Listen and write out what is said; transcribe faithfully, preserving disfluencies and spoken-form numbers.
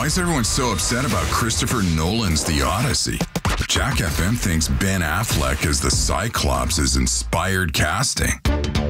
Why is everyone so upset about Christopher Nolan's The Odyssey? Jack F M thinks Ben Affleck as the Cyclops is inspired casting.